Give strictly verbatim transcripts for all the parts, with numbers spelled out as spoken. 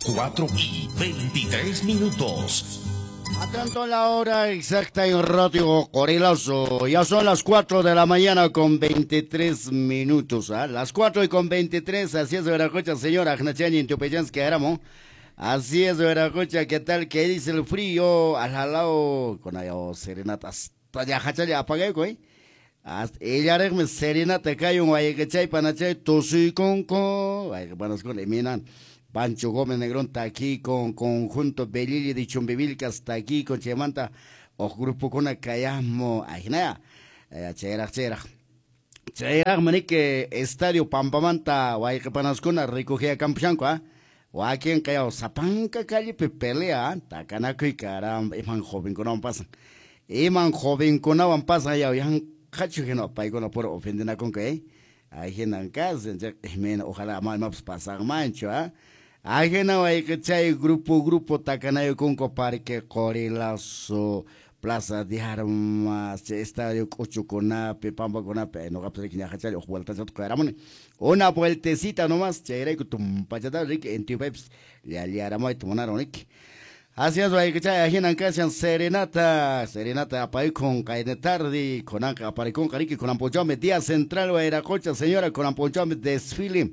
cuatro y veintitrés minutos. Atento a la hora exacta en Radio Corilazo. Ya son las cuatro de la mañana con veintitrés minutos. ¿eh? Las cuatro y con veintitrés, así es, Veracocha, señora Ajnachani, en Teopeyansky, Aramo. Así es, Veracocha, ¿qué tal? ¿Qué dice el frío? Al jalao, con ayo serenata, hasta ya hachaya apague, güey. Ella regme serenata, cayo, guay, que chay, panachay, tosi con con, guay, que panas con eminan. Pancho Gómez Negrón está aquí con conjunto Belili de Chumbivilca, está aquí con Chemanta, o grupo con el Cayasmo, ajinea, chera, chera. Chera, manique, estadio Pampamanta, guay que panascona, recogía Campchanco, ah, guay quien cayó, Zapanca calle Pepelea, tacanaco y caramba, iman joven con un pasan. Iman joven con un pasan, ya, ya, cacho que no, paigo no por ofender con que, ahí en casa, ojalá más más pasan mancho, ah. Ajena hay que chay grupo grupo takanayo con parque Corilazo Plaza de Armas Estadio Cochuconape Pampa Conape no capta que ya chay o vuelta a tocar una vueltecita nomás chay que tum pachata ric en tu peps le aliara muy tomaron ric así es hay que chay ajena casi serenata serenata apay con cae de tarde con anca apare con carique con ampochome día central va a ir a cocha señora con ampochome desfile.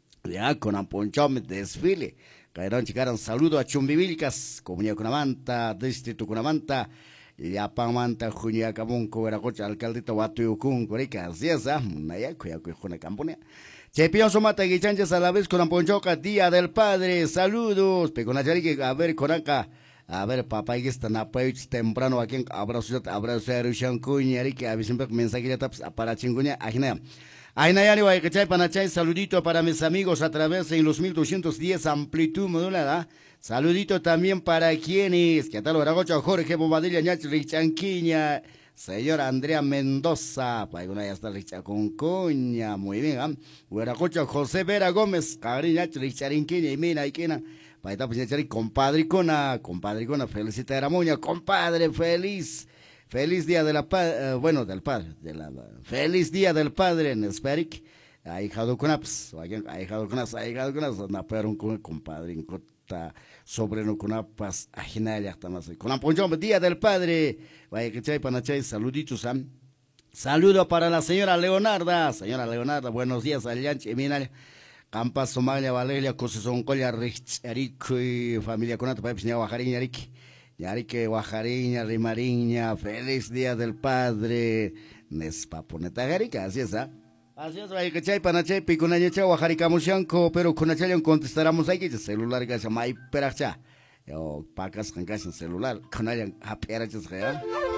Ya con Amponchome desfile. Caerón chicaron saludo a Chumbivilcas, Comunidad Cunamanta, Distrito Cunamanta, Yapamanta, Junia Cabunco, Veracocha, Alcaldito Watuyucun, Corica, así es, ah, Naya, Cuya, Cuya, Camponia. Chepio Somata Guichanches a la vez con Amponchoca, Día del Padre, saludos, Peconacharique, a ver, Conaca. A ver, papá, y está napaich temprano aquí en abrazo, abrazo, Rushan Cuña, que a veces mensaje ya taps para chinguña, ajena. Ainayani Guaycachay Panachay, saludito para mis amigos a través de los mil doscientos diez amplitud modulada. Saludito también para quienes, que tal Oragocha, Jorge Bobadilla, Ñach Richanquiña, señora Andrea Mendoza, Paiguna ya está Richa con coña, muy bien, ¿ah? Oragocha, José Vera Gómez, Cabri Ñach Richarinquiña y Mina y Quina, Paita pues compadre Cona, compadre Cona, felicita a la moña, compadre, feliz. Feliz día de la padre, uh, bueno, del padre, de la, la, feliz día del padre en Esperic, ahijado con aps, ahijado con aps, ahijado con aps, naperon con el compadre, en cota, sobreno con apas, ajinaya, hasta más, con apoyón, día del padre, vaya que chay, panachay, saluditos, ¿ah? Saludo para la señora Leonarda, señora Leonarda, buenos días, Alianche, Minal, Campa, Somalia, Valeria, Cosesón, Colla, Rich, Eric, y familia con apas, Pepsi, Guajarín, Eric. Yarique, Guajariña, Rimariña, feliz día del padre, Nespaponeta Garica, así es, ¿ah? Así es, vaya que chay, panachay, picunañecha, Guajarica, Mushanco, pero con achayan contestaremos aquí, celular, que se llama Peracha, o pacas, en casa, celular, con ayan, aperachas, ¿eh?